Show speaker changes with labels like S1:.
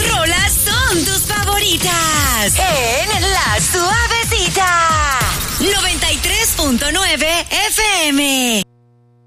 S1: rolas son tus favoritas? En La Suavecita. 93.9 FM.